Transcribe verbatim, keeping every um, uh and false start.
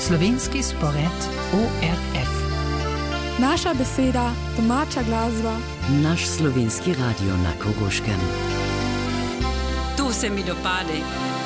Slovenski spored O R F. Naša beseda, domača glasba. Naš slovenski radio na Koroškem. To se mi dopade.